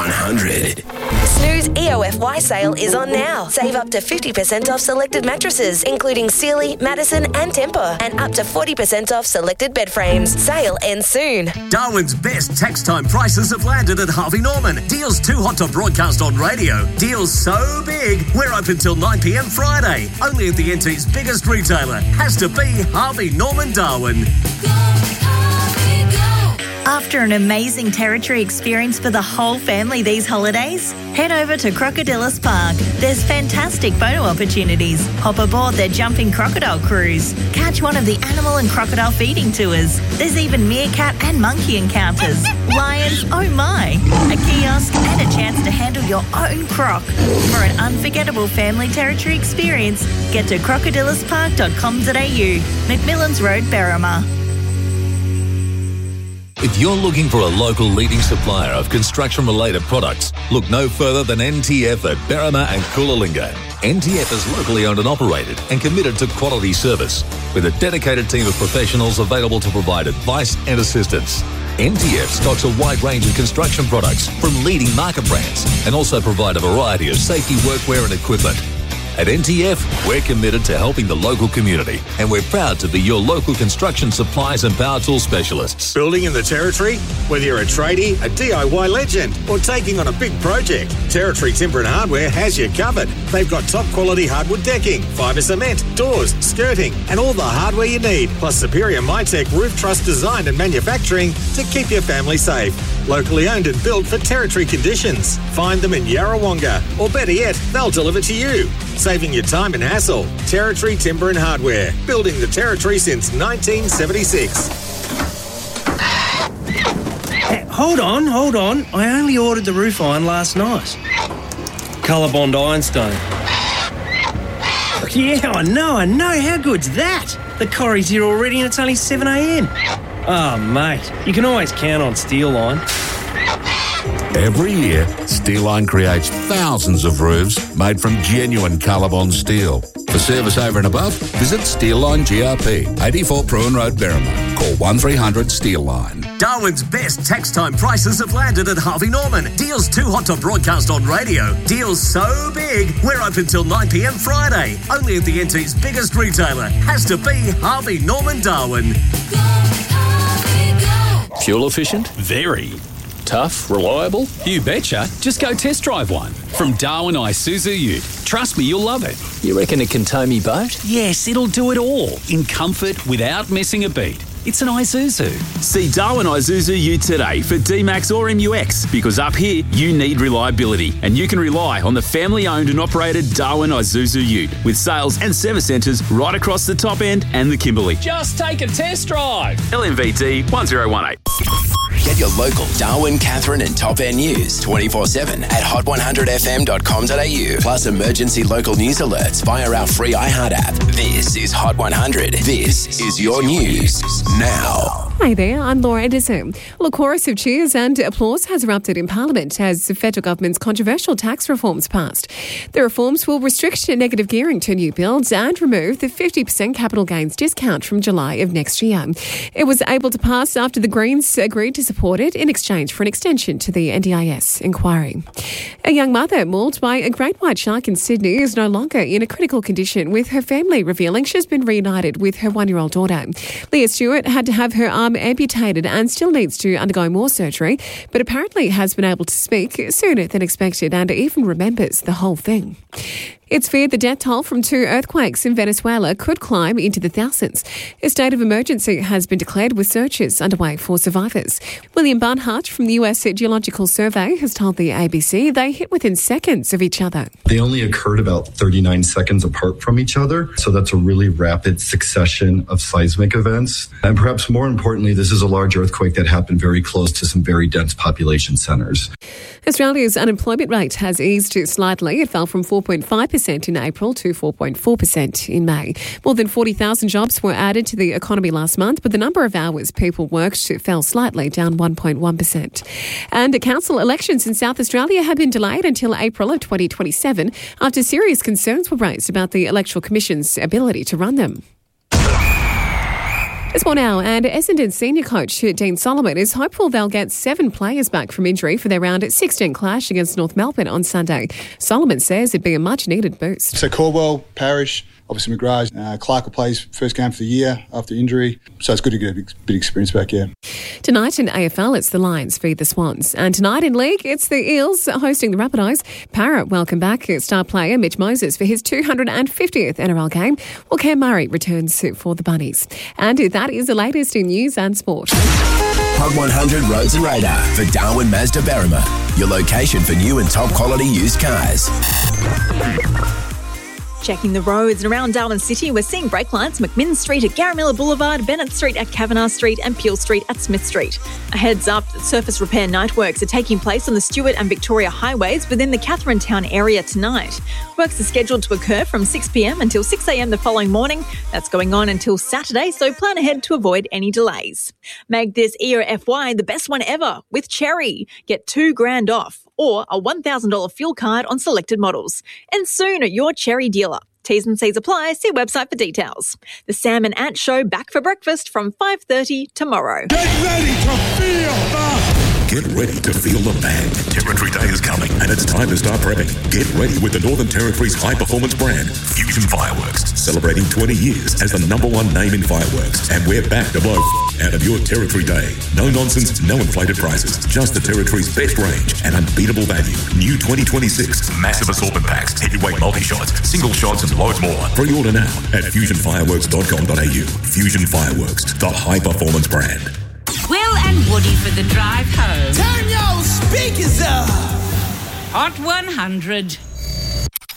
100. Snooze EOFY sale is on now. Save up to 50% off selected mattresses, including Sealy, Madison and Tempur, and up to 40% off selected bed frames. Sale ends soon. Darwin's best tax time prices have landed at Harvey Norman. Deals too hot to broadcast on radio. Deals so big, we're open till 9 p.m. Friday. Only at the NT's biggest retailer. Has to be Harvey Norman Darwin. After an amazing Territory experience for the whole family these holidays, head over to Crocodilus Park. There's fantastic photo opportunities. Hop aboard their jumping crocodile cruise. Catch one of the animal and crocodile feeding tours. There's even meerkat and monkey encounters. Lions, oh my! A kiosk and a chance to handle your own croc. For an unforgettable family Territory experience, get to crocodiluspark.com.au. Macmillans Road, Berrima. If you're looking for a local leading supplier of construction-related products, look no further than NTF at Berrima and Coolangatta. NTF is locally owned and operated and committed to quality service, with a dedicated team of professionals available to provide advice and assistance. NTF stocks a wide range of construction products from leading market brands and also provide a variety of safety workwear and equipment. At NTF, we're committed to helping the local community, and we're proud to be your local construction supplies and power tool specialists. Building in the Territory? Whether you're a tradie, a DIY legend, or taking on a big project, Territory Timber and Hardware has you covered. They've got top quality hardwood decking, fibre cement, doors, skirting, and all the hardware you need, plus superior MyTech roof truss design and manufacturing to keep your family safe. Locally owned and built for Territory conditions. Find them in Yarrawonga, or better yet, they'll deliver to you. Saving you time and hassle. Territory Timber and Hardware. Building the Territory since 1976. Hey, hold on. I only ordered the roof iron last night. Colorbond Ironstone. Yeah, I know. How good's that? The Corrie's here already and it's only 7 a.m. Oh, mate, you can always count on Steelline. Every year, Steelline creates thousands of roofs made from genuine Colorbond steel. For service over and above, visit Steelline GRP, 84 Pruin Road, Berrima. Call 1300 Steelline. Darwin's best tax time prices have landed at Harvey Norman. Deals too hot to broadcast on radio. Deals so big, we're open till 9 p.m. Friday. Only at the NT's biggest retailer. Has to be Harvey Norman Darwin. Fuel efficient? Very. Tough? Reliable? You betcha. Just go test drive one. From Darwin Isuzu Ute. Trust me, you'll love it. You reckon it can tow me boat? Yes, it'll do it all. In comfort, without missing a beat. It's an Isuzu. See Darwin Isuzu Ute today for D-Max or MUX, because up here, you need reliability, and you can rely on the family-owned and operated Darwin Isuzu Ute, with sales and service centres right across the top end and the Kimberley. Just take a test drive. LMVT 1018. Get your local Darwin, Katherine and Top End news 24/7 at hot100fm.com.au. Plus emergency local news alerts via our free iHeart app. This is Hot 100. This is your news now. Hi there, I'm Laura Edison. Well, a chorus of cheers and applause has erupted in Parliament as the federal government's controversial tax reforms passed. The reforms will restrict negative gearing to new builds and remove the 50% capital gains discount from July of next year. It was able to pass after the Greens agreed to support it in exchange for an extension to the NDIS inquiry. A young mother mauled by a great white shark in Sydney is no longer in a critical condition, with her family revealing she's been reunited with her 1-year-old daughter. Leah Stewart had to have her arm amputated and still needs to undergo more surgery, but apparently has been able to speak sooner than expected and even remembers the whole thing. It's feared the death toll from 2 earthquakes in Venezuela could climb into the thousands. A state of emergency has been declared with searches underway for survivors. William Barnhart from the US Geological Survey has told the ABC they hit within seconds of each other. They only occurred about 39 seconds apart from each other, so that's a really rapid succession of seismic events. And perhaps more importantly, this is a large earthquake that happened very close to some very dense population centres. Australia's unemployment rate has eased slightly. It fell from 4.5% in April to 4.4% in May. More than 40,000 jobs were added to the economy last month, but the number of hours people worked fell slightly, down 1.1%. And council elections in South Australia have been delayed until April of 2027 after serious concerns were raised about the Electoral Commission's ability to run them. There's more now, and Essendon senior coach Dean Solomon is hopeful they'll get 7 players back from injury for their round 16 clash against North Melbourne on Sunday. Solomon says it'd be a much-needed boost. So Caldwell, Parrish, obviously McGrath, Clark will play his first game for the year after injury, so it's good to get a bit of experience back, yeah. Tonight in AFL, it's the Lions v the Swans. And tonight in League, it's the Eels hosting the Rabbitohs. Para welcome back star player Mitch Moses for his 250th NRL game, while Cam Murray returns for the Bunnies. And that is the latest in news and sport. Hot 100 Roads and Radar for Darwin Mazda Berrima, your location for new and top quality used cars. Checking the roads around Darwin City, we're seeing brake lights McMinn Street at Garamilla Boulevard, Bennett Street at Kavanagh Street and Peel Street at Smith Street. A heads up, surface repair night works are taking place on the Stewart and Victoria highways within the Katherine Town area tonight. Works are scheduled to occur from 6pm until 6am the following morning. That's going on until Saturday, so plan ahead to avoid any delays. Make this EOFY the best one ever with Cherry. Get $2,000 off or a $1,000 fuel card on selected models. And soon at your Cherry dealer. T's and C's apply. See website for details. The Sam and Ant Show back for breakfast from 5:30 tomorrow. Get ready to feel the... Get ready to feel the bang. Territory Day is coming and it's time to start prepping. Get ready with the Northern Territory's high-performance brand, Fusion Fireworks, celebrating 20 years as the #1 name in fireworks. And we're back to blow out of your Territory Day. No nonsense, no inflated prices. Just the Territory's best range and unbeatable value. New 2026 massive assortment packs, heavyweight multi-shots, single shots and loads more. Pre-order now at fusionfireworks.com.au. Fusion Fireworks, the high-performance brand. Will and Woody for the drive home. Turn your speakers up. Hot 100.